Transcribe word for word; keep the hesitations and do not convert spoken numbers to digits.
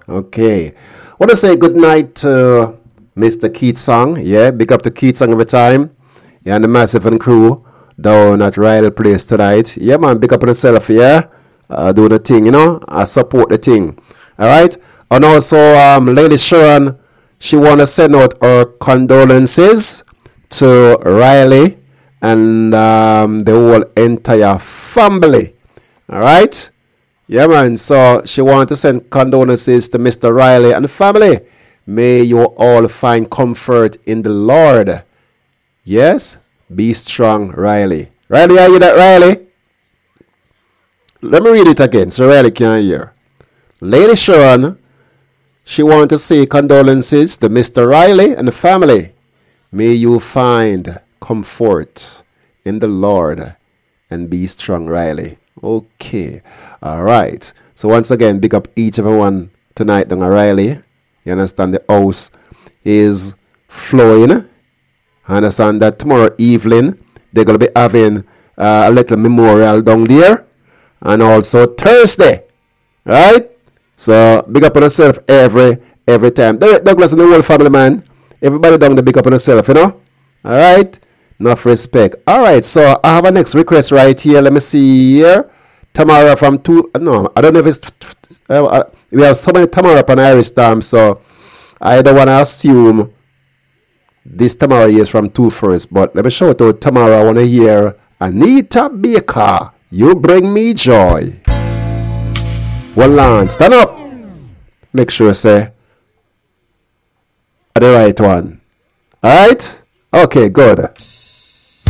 Okay. Want to say good night to Mister Keith Song. Yeah, big up to Keith Song every time. Yeah, and the Massive and crew down at Riley Place tonight. Yeah, man, big up on yourself, yeah? Uh, do the thing, you know? I support the thing. All right? And also, um, Lady Sharon, she want to send out her condolences to Riley and um, the whole entire family. All right? Yeah, man. So she want to send condolences to Mister Riley and the family. May you all find comfort in the Lord. Yes? Be strong, Riley. Riley, are you that, Riley? Let me read it again so Riley can hear. Lady Sharon, she want to say condolences to Mister Riley and the family. May you find comfort in the Lord and be strong, Riley. Okay. All right. So once again, big up each and everyone tonight down at Riley. You understand the house is flowing. I understand that tomorrow evening they're going to be having uh, a little memorial down there. And also Thursday. Right? So big up on yourself every every time. Douglas and the whole family, man. Everybody down there big up on yourself, you know? All right? Enough respect. All right, so I have a next request right here. Let me see here. Tamara from two. No, I don't know if it's. Uh, uh, we have so many Tamara up on Irish Time, so I don't want to assume this Tamara is from Two First. But let me shout out Tamara. I want to hear Anita Baker. You bring me joy. Well, on, stand up. Make sure, say, the right one. All right? Okay, good.